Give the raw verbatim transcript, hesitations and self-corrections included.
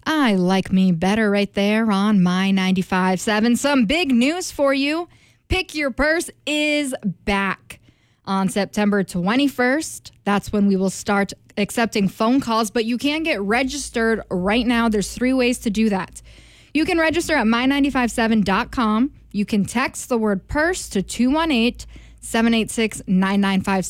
I like me better right there on My ninety-five point seven. Some big news for you. Pick Your Purse is back on September twenty-first. That's when we will start accepting phone calls, but you can get registered right now. There's three ways to do that. You can register at my nine five seven dot com. You can text the word purse to two one eight, seven eight six, nine nine five